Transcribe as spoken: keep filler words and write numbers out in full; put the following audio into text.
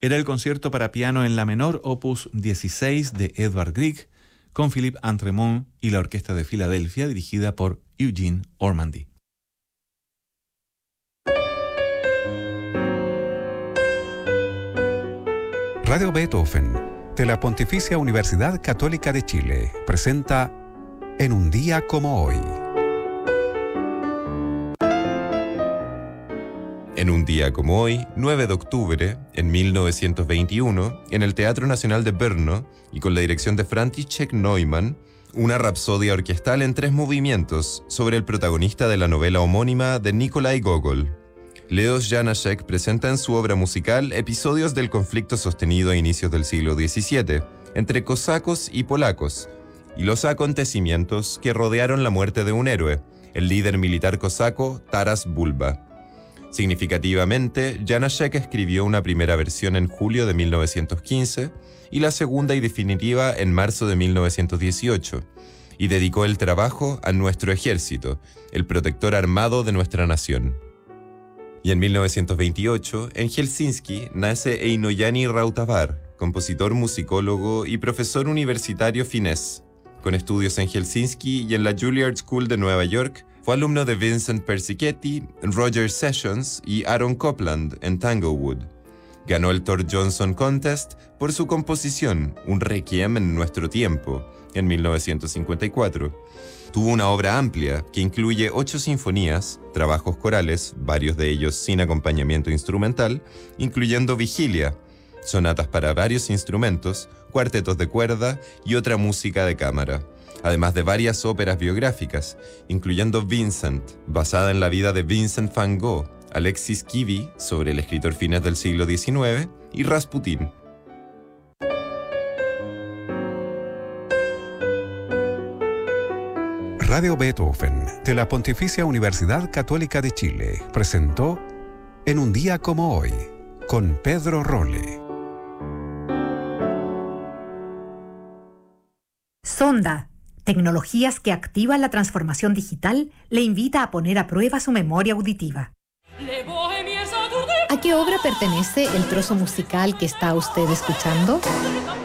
era el concierto para piano en la menor opus dieciséis de Edvard Grieg, con Philippe Antremont y la Orquesta de Filadelfia, dirigida por Eugene Ormandy. Radio Beethoven, de la Pontificia Universidad Católica de Chile, presenta En un día como hoy. En un día como hoy, nueve de octubre, en mil novecientos veintiuno, en el Teatro Nacional de Brno, y con la dirección de František Neumann, una rapsodia orquestal en tres movimientos sobre el protagonista de la novela homónima de Nikolai Gogol. Leos Janáček presenta en su obra musical episodios del conflicto sostenido a inicios del siglo diecisiete entre cosacos y polacos, y los acontecimientos que rodearon la muerte de un héroe, el líder militar cosaco Taras Bulba. Significativamente, Janáček escribió una primera versión en julio de mil novecientos quince y la segunda y definitiva en marzo de mil novecientos dieciocho, y dedicó el trabajo a nuestro ejército, el protector armado de nuestra nación. Y en mil novecientos veintiocho, en Helsinki, nace Eino Jani Rautavaara, compositor, musicólogo y profesor universitario finés. Con estudios en Helsinki y en la Juilliard School de Nueva York, fue alumno de Vincent Persichetti, Roger Sessions y Aaron Copland en Tanglewood. Ganó el Thor Johnson Contest por su composición Un Requiem en nuestro tiempo, en mil novecientos cincuenta y cuatro. Tuvo una obra amplia que incluye ocho sinfonías, trabajos corales, varios de ellos sin acompañamiento instrumental, incluyendo Vigilia, sonatas para varios instrumentos, cuartetos de cuerda y otra música de cámara, además de varias óperas biográficas, incluyendo Vincent, basada en la vida de Vincent van Gogh, Alexis Kivi, sobre el escritor finés del siglo diecinueve, y Rasputín. Radio Beethoven, de la Pontificia Universidad Católica de Chile, presentó En un día como hoy, con Pedro Rolle. Sonda, tecnologías que activan la transformación digital, le invita a poner a prueba su memoria auditiva. ¿A qué obra pertenece el trozo musical que está usted escuchando?